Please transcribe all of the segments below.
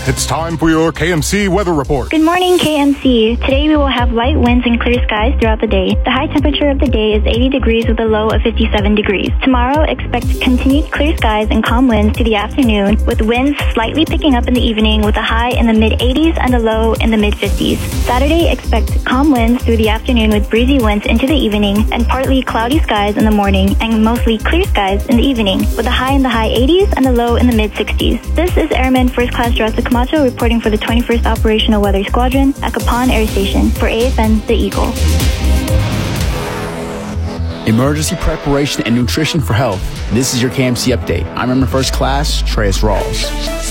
It's time for your KMC weather report. Good morning, KMC. Today we will have light winds and clear skies throughout the day. The high temperature of the day is 80 degrees with a low of 57 degrees. Tomorrow, expect continued clear skies and calm winds through the afternoon, with winds slightly picking up in the evening with a high in the mid-80s and a low in the mid-50s. Saturday, expect calm winds through the afternoon with breezy winds into the evening and partly cloudy skies in the morning and mostly clear skies in the evening, with a high in the high 80s and a low in the mid-60s. This is Airman First Class Jurassic Camacho reporting for the 21st Operational Weather Squadron at Capon Air Station for AFN The Eagle. Emergency preparation and nutrition for health. This is your KMC update. I'm Airman First Class Treyas Rawls.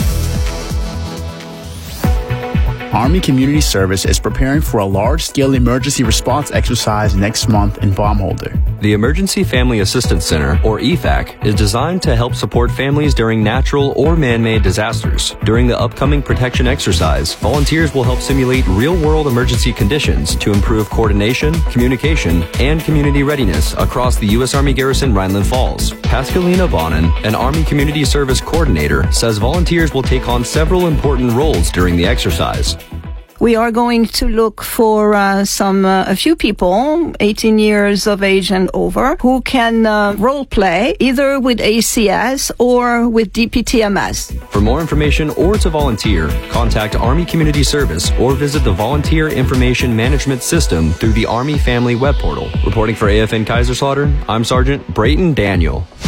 Army Community Service is preparing for a large-scale emergency response exercise next month in Baumholder. The Emergency Family Assistance Center, or EFAC, is designed to help support families during natural or man-made disasters. During the upcoming protection exercise, volunteers will help simulate real-world emergency conditions to improve coordination, communication, and community readiness across the U.S. Army Garrison Rhineland Falls. Pascalina Bonin, an Army Community Service coordinator, says volunteers will take on several important roles during the exercise. We are going to look for a few people, 18 years of age and over, who can role play either with ACS or with DPTMS. For more information or to volunteer, contact Army Community Service or visit the Volunteer Information Management System through the Army Family Web Portal. Reporting for AFN Kaiserslautern, I'm Sergeant Brayton Daniel.